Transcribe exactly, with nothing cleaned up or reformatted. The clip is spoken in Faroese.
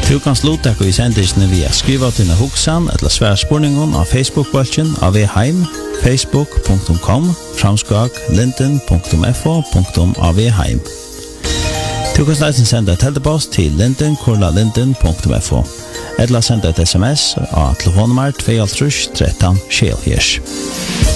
Du kan sluta i sendisene via skriva til hugsan eller svære spurningen av Facebook-bolchen av Heim, facebook punktum com, framskak linden punktum f o punktum a v heim. Du kan snart senda et teltepost til linden kurla linden punktum f o eller senda et sms av telefonnummer två tre tre tre tre